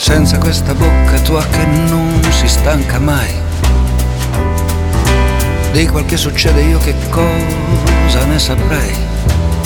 senza questa bocca tua che non si stanca mai. Di quel che succede io che cosa ne saprei?